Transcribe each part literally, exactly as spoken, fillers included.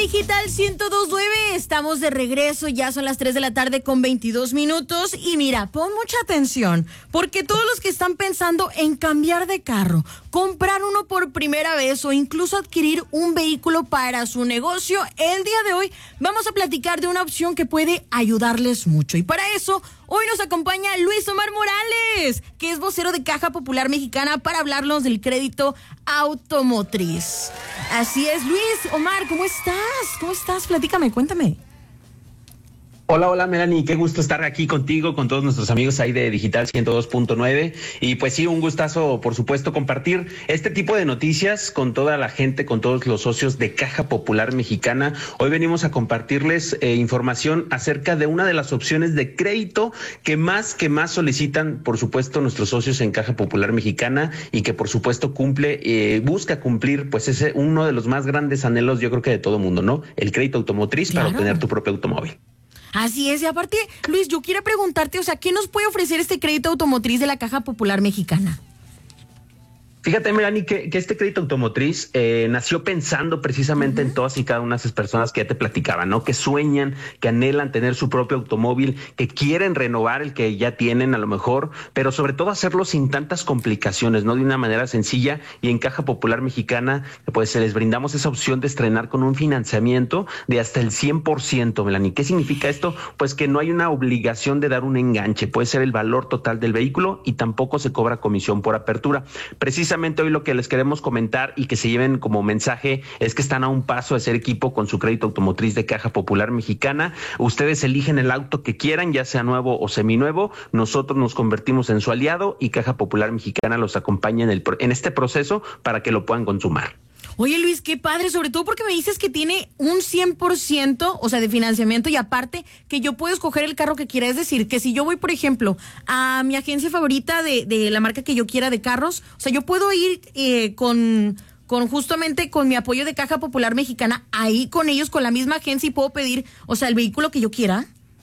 Digital ciento dos punto nueve, estamos de regreso, ya son las tres de la tarde con veintidós minutos y mira, pon mucha atención, porque todos los que están pensando en cambiar de carro, comprar uno por primera vez o incluso adquirir un vehículo para su negocio, el día de hoy vamos a platicar de una opción que puede ayudarles mucho y para eso hoy nos acompaña Luis Omar Morales, que es vocero de Caja Popular Mexicana para hablarnos del crédito automotriz. Así es, Luis Omar, ¿cómo estás? ¿Cómo estás? Platícame, cuéntame. Hola, hola Melanie, qué gusto estar aquí contigo, con todos nuestros amigos ahí de Digital ciento dos punto nueve y pues sí, un gustazo por supuesto compartir este tipo de noticias con toda la gente, con todos los socios de Caja Popular Mexicana. Hoy venimos a compartirles eh, información acerca de una de las opciones de crédito que más que más solicitan por supuesto nuestros socios en Caja Popular Mexicana y que por supuesto cumple, eh, busca cumplir pues ese uno de los más grandes anhelos yo creo que de todo mundo, ¿no? El crédito automotriz. Claro. Para obtener tu propio automóvil. Así es, y aparte, Luis, yo quiero preguntarte, o sea, ¿qué nos puede ofrecer este crédito automotriz de la Caja Popular Mexicana? Fíjate, Melanie, que, que este crédito automotriz eh, nació pensando precisamente uh-huh. en todas y cada una de esas personas que ya te platicaban, ¿no? Que sueñan, que anhelan tener su propio automóvil, que quieren renovar el que ya tienen a lo mejor, pero sobre todo hacerlo sin tantas complicaciones, ¿no? De una manera sencilla, y en Caja Popular Mexicana, pues se les brindamos esa opción de estrenar con un financiamiento de hasta el cien por ciento, Melanie. ¿Qué significa esto? Pues que no hay una obligación de dar un enganche, puede ser el valor total del vehículo y tampoco se cobra comisión por apertura. Precisamente hoy lo que les queremos comentar y que se lleven como mensaje es que están a un paso de ser equipo con su crédito automotriz de Caja Popular Mexicana. Ustedes eligen el auto que quieran, ya sea nuevo o seminuevo. Nosotros nos convertimos en su aliado y Caja Popular Mexicana los acompaña en, el, en este proceso para que lo puedan consumar. Oye, Luis, qué padre, sobre todo porque me dices que tiene un cien por ciento, o sea, de financiamiento y aparte que yo puedo escoger el carro que quiera. Es decir, que si yo voy, por ejemplo, a mi agencia favorita de, de la marca que yo quiera de carros, o sea, yo puedo ir eh, con, con justamente con mi apoyo de Caja Popular Mexicana, ahí con ellos, con la misma agencia y puedo pedir, o sea, el vehículo que yo quiera.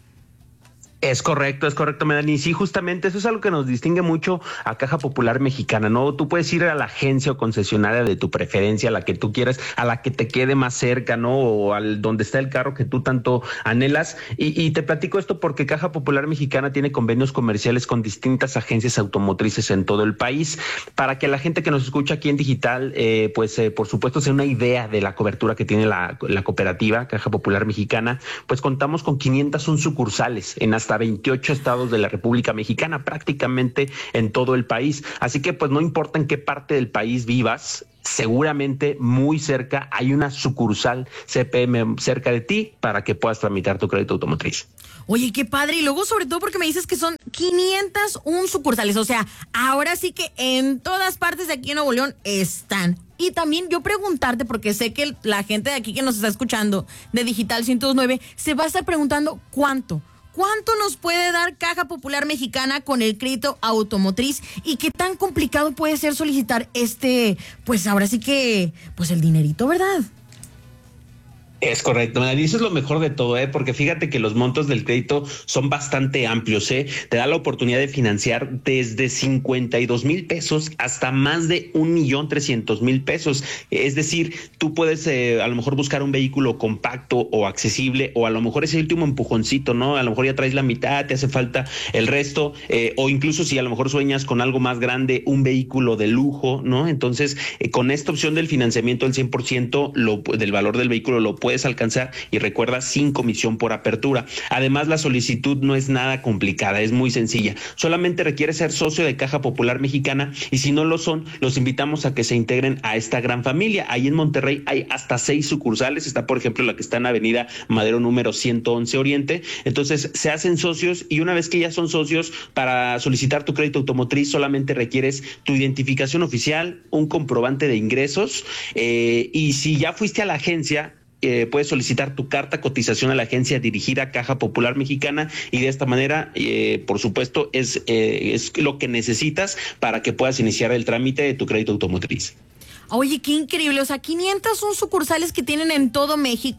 Es correcto, es correcto, Melanie. Sí, justamente eso es algo que nos distingue mucho a Caja Popular Mexicana, ¿no? Tú puedes ir a la agencia o concesionaria de tu preferencia, a la que tú quieras, a la que te quede más cerca, ¿no? O al donde está el carro que tú tanto anhelas. Y, y te platico esto porque Caja Popular Mexicana tiene convenios comerciales con distintas agencias automotrices en todo el país. Para que la gente que nos escucha aquí en Digital, eh, pues eh, por supuesto sea una idea de la cobertura que tiene la, la cooperativa Caja Popular Mexicana, pues contamos con quinientas una sucursales en hasta veintiocho estados de la República Mexicana, prácticamente en todo el país. Así que pues no importa en qué parte del país vivas, seguramente muy cerca hay una sucursal C P M cerca de ti para que puedas tramitar tu crédito automotriz. Oye, qué padre, y luego sobre todo porque me dices que son quinientas una sucursales, o sea, ahora sí que en todas partes de aquí en Nuevo León están. Y también yo preguntarte, porque sé que la gente de aquí que nos está escuchando de Digital ciento dos punto nueve se va a estar preguntando cuánto. ¿Cuánto nos puede dar Caja Popular Mexicana con el crédito automotriz y qué tan complicado puede ser solicitar este, pues ahora sí que, pues el dinerito, ¿verdad? Es correcto, Melanie, eso es lo mejor de todo, ¿eh? Porque fíjate que los montos del crédito son bastante amplios, ¿eh? Te da la oportunidad de financiar desde cincuenta y dos mil pesos hasta más de un millón trescientos mil pesos. Es decir, tú puedes eh, a lo mejor buscar un vehículo compacto o accesible, o a lo mejor ese último empujoncito, ¿no? A lo mejor ya traes la mitad, te hace falta el resto, eh, o incluso si a lo mejor sueñas con algo más grande, un vehículo de lujo, ¿no? Entonces, eh, con esta opción del financiamiento del cien por ciento lo, del valor del vehículo lo puedes alcanzar y recuerda, sin comisión por apertura. Además, la solicitud no es nada complicada, es muy sencilla. Solamente requiere ser socio de Caja Popular Mexicana y si no lo son, los invitamos a que se integren a esta gran familia. Ahí en Monterrey hay hasta seis sucursales. Está, por ejemplo, la que está en Avenida Madero número ciento once Oriente. Entonces, se hacen socios y una vez que ya son socios, para solicitar tu crédito automotriz solamente requieres tu identificación oficial, un comprobante de ingresos eh, y si ya fuiste a la agencia, Eh, puedes solicitar tu carta cotización a la agencia dirigida a Caja Popular Mexicana y de esta manera, eh, por supuesto, es, eh, es lo que necesitas para que puedas iniciar el trámite de tu crédito automotriz. Oye, qué increíble, o sea, quinientas una sucursales que tienen en todo México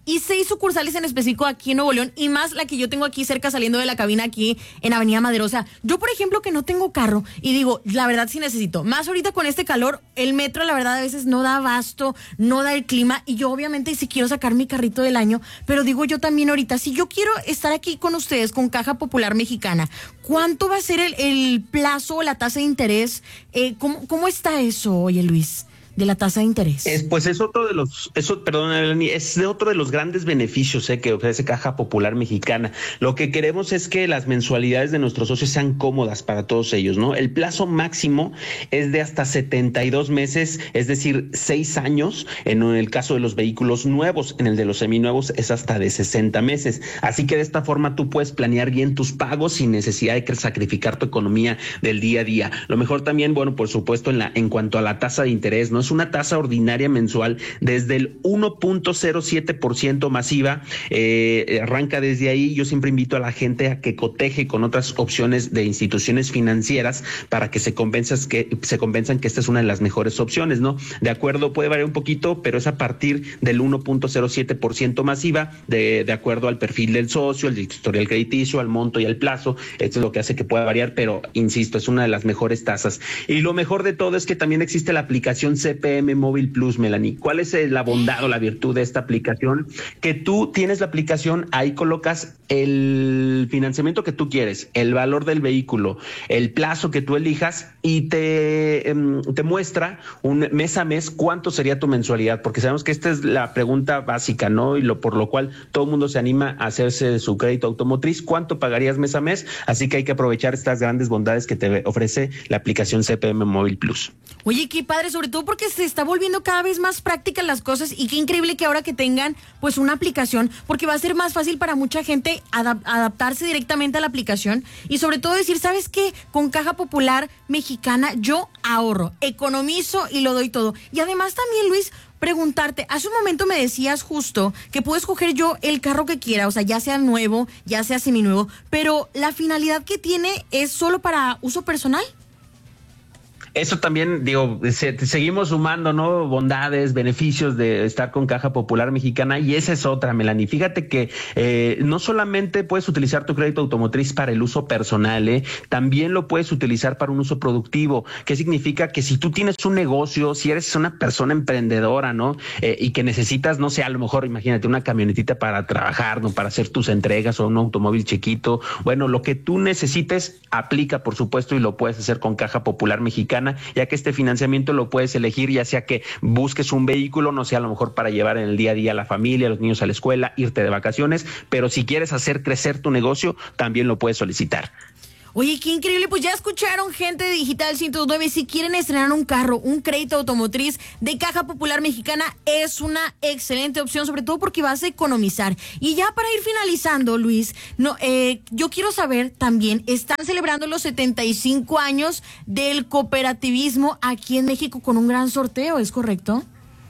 y seis sucursales en específico aquí en Nuevo León, y más la que yo tengo aquí cerca saliendo de la cabina aquí en Avenida Madero. O sea, yo por ejemplo que no tengo carro y digo, la verdad sí necesito, más ahorita con este calor, el metro la verdad a veces no da abasto, no da el clima, y yo obviamente sí quiero sacar mi carrito del año, pero digo yo también ahorita, si yo quiero estar aquí con ustedes con Caja Popular Mexicana, ¿cuánto va a ser el, el plazo o la tasa de interés? Eh, ¿cómo, ¿Cómo está eso, oye Luis, de la tasa de interés? Es, pues es otro de los, eso, perdón, Eleni, es de otro de los grandes beneficios eh, que ofrece Caja Popular Mexicana. Lo que queremos es que las mensualidades de nuestros socios sean cómodas para todos ellos, ¿no? El plazo máximo es de hasta setenta y dos meses, es decir, seis años. En el caso de los vehículos nuevos, en el de los seminuevos es hasta de sesenta meses. Así que de esta forma tú puedes planear bien tus pagos sin necesidad de que sacrificar tu economía del día a día. Lo mejor también, bueno, por supuesto, en la, en cuanto a la tasa de interés, ¿no? Es una tasa ordinaria mensual desde el uno punto cero siete por ciento masiva, eh, arranca desde ahí. Yo siempre invito a la gente a que coteje con otras opciones de instituciones financieras para que se convenzan que se convenzan que esta es una de las mejores opciones, ¿no? De acuerdo, puede variar un poquito, pero es a partir del uno punto cero siete por ciento masiva, de, de acuerdo al perfil del socio, el historial crediticio, al monto y al plazo. Esto es lo que hace que pueda variar, pero insisto, es una de las mejores tasas. Y lo mejor de todo es que también existe la aplicación C P M Móvil Plus, Melanie. ¿Cuál es la bondad o la virtud de esta aplicación? Que tú tienes la aplicación, ahí colocas el financiamiento que tú quieres, el valor del vehículo, el plazo que tú elijas, y te, te muestra un mes a mes cuánto sería tu mensualidad, porque sabemos que esta es la pregunta básica, ¿no? Y lo por lo cual todo el mundo se anima a hacerse su crédito automotriz. ¿Cuánto pagarías mes a mes? Así que hay que aprovechar estas grandes bondades que te ofrece la aplicación C P M Móvil Plus. Oye, qué padre, sobre todo porque se está volviendo cada vez más prácticas las cosas, y qué increíble que ahora que tengan pues una aplicación, porque va a ser más fácil para mucha gente adap- adaptarse directamente a la aplicación, y sobre todo decir, ¿sabes qué? Con Caja Popular Mexicana yo ahorro, economizo y lo doy todo. Y además también, Luis, preguntarte, hace un momento me decías justo que puedo escoger yo el carro que quiera, o sea, ya sea nuevo, ya sea seminuevo, pero la finalidad que tiene es solo para uso personal. Eso también, digo, se, seguimos sumando, ¿no? Bondades, beneficios de estar con Caja Popular Mexicana, y esa es otra, Melanie. Fíjate que eh, no solamente puedes utilizar tu crédito automotriz para el uso personal, ¿eh? También lo puedes utilizar para un uso productivo. ¿Qué significa? Que si tú tienes un negocio, si eres una persona emprendedora, ¿no? Eh, y que necesitas, no sé, a lo mejor, imagínate, una camionetita para trabajar, ¿no? Para hacer tus entregas, o un automóvil chiquito. Bueno, lo que tú necesites, aplica, por supuesto, y lo puedes hacer con Caja Popular Mexicana, ya que este financiamiento lo puedes elegir, ya sea que busques un vehículo, no sé, a lo mejor para llevar en el día a día a la familia, a los niños a la escuela, irte de vacaciones, pero si quieres hacer crecer tu negocio, también lo puedes solicitar. Oye, qué increíble, pues ya escucharon, gente de Digital ciento dos punto nueve, si quieren estrenar un carro, un crédito automotriz de Caja Popular Mexicana, es una excelente opción, sobre todo porque vas a economizar. Y ya para ir finalizando, Luis, no, eh, yo quiero saber también, están celebrando los setenta y cinco años del cooperativismo aquí en México con un gran sorteo, ¿es correcto?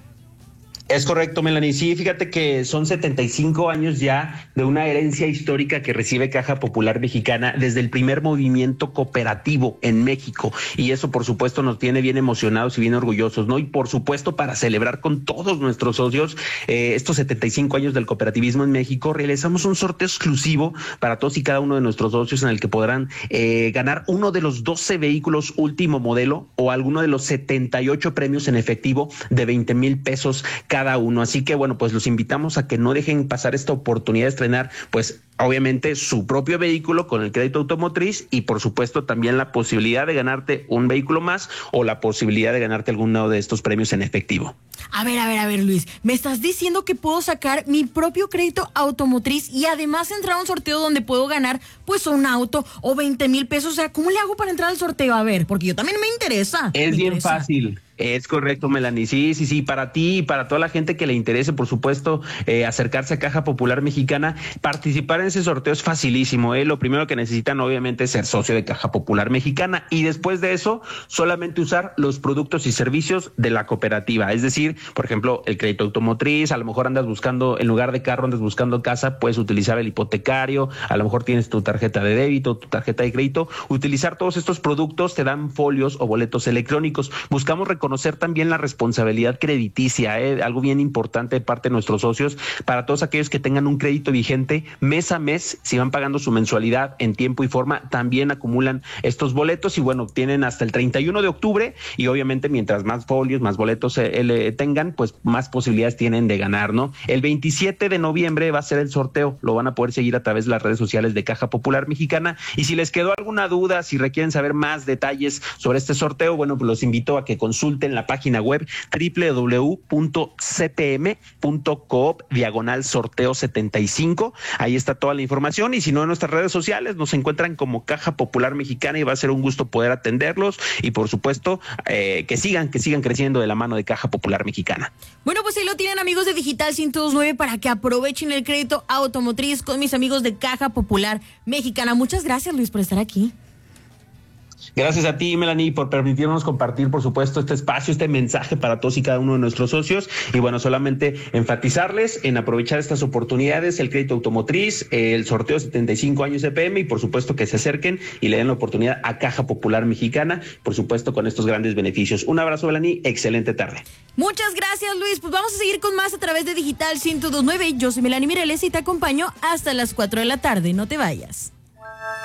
Es correcto, Melanie. Sí, fíjate que son setenta y cinco años ya de una herencia histórica que recibe Caja Popular Mexicana desde el primer movimiento cooperativo en México. Y eso, por supuesto, nos tiene bien emocionados y bien orgullosos, ¿no? Y por supuesto, para celebrar con todos nuestros socios eh, estos setenta y cinco años del cooperativismo en México, realizamos un sorteo exclusivo para todos y cada uno de nuestros socios, en el que podrán eh, ganar uno de los doce vehículos último modelo o alguno de los setenta y ocho premios en efectivo de veinte mil pesos cada cada uno. Así que bueno, pues los invitamos a que no dejen pasar esta oportunidad de estrenar, pues obviamente su propio vehículo con el crédito automotriz, y por supuesto también la posibilidad de ganarte un vehículo más o la posibilidad de ganarte alguno de estos premios en efectivo. A ver, a ver, a ver, Luis, me estás diciendo que puedo sacar mi propio crédito automotriz y además entrar a un sorteo donde puedo ganar pues un auto o veinte mil pesos. O sea, ¿cómo le hago para entrar al sorteo? A ver, porque yo también me interesa. Es me bien interesa. fácil. Es correcto, Melanie. Sí, sí, sí. Para ti y para toda la gente que le interese, por supuesto, eh, acercarse a Caja Popular Mexicana, participar en ese sorteo es facilísimo. ¿eh? Lo primero que necesitan, obviamente, es ser socio de Caja Popular Mexicana, y después de eso, solamente usar los productos y servicios de la cooperativa. Es decir, por ejemplo, el crédito automotriz, a lo mejor andas buscando, en lugar de carro, andas buscando casa, puedes utilizar el hipotecario, a lo mejor tienes tu tarjeta de débito, tu tarjeta de crédito. Utilizar todos estos productos te dan folios o boletos electrónicos. Buscamos reconocer conocer también la responsabilidad crediticia, ¿eh? Algo bien importante de parte de nuestros socios, para todos aquellos que tengan un crédito vigente mes a mes, si van pagando su mensualidad en tiempo y forma, también acumulan estos boletos y bueno, tienen hasta el treinta y uno de octubre y obviamente mientras más folios, más boletos eh, le tengan, pues más posibilidades tienen de ganar, ¿no? El veintisiete de noviembre va a ser el sorteo, lo van a poder seguir a través de las redes sociales de Caja Popular Mexicana y si les quedó alguna duda, si requieren saber más detalles sobre este sorteo, bueno, pues los invito a que consulten la página web doble u doble u doble u punto c p m punto coop diagonal sorteo setenta y cinco, ahí está toda la información y si no en nuestras redes sociales nos encuentran como Caja Popular Mexicana y va a ser un gusto poder atenderlos y por supuesto eh, que sigan, que sigan creciendo de la mano de Caja Popular Mexicana. Bueno, pues ahí lo tienen amigos de Digital ciento dos punto nueve para que aprovechen el crédito automotriz con mis amigos de Caja Popular Mexicana. Muchas gracias, Luis, por estar aquí. Gracias a ti, Melanie, por permitirnos compartir, por supuesto, este espacio, este mensaje para todos y cada uno de nuestros socios. Y bueno, solamente enfatizarles en aprovechar estas oportunidades, el crédito automotriz, el sorteo setenta y cinco años C P M y por supuesto que se acerquen y le den la oportunidad a Caja Popular Mexicana, por supuesto con estos grandes beneficios. Un abrazo, Melanie, excelente tarde. Muchas gracias, Luis. Pues vamos a seguir con más a través de Digital ciento dos punto nueve. Yo soy Melanie Mireles y te acompaño hasta las cuatro de la tarde. No te vayas.